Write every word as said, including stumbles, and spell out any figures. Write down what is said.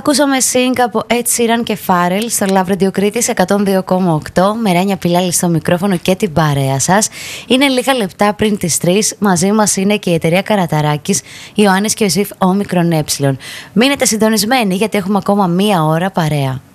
Ακούσαμε sync από Ed Sheeran και Pharrell στο Love Radio Κρήτης εκατόν δύο κόμμα οκτώ. Με Ρένια Πιλάλη στο μικρόφωνο και την παρέα σας. Είναι λίγα λεπτά πριν τις τρεις. Μαζί μας είναι και η εταιρεία Καραταράκης, Ιωάννης και Ιωσήφ Όμικρον Ε. Μείνετε συντονισμένοι γιατί έχουμε ακόμα μία ώρα παρέα.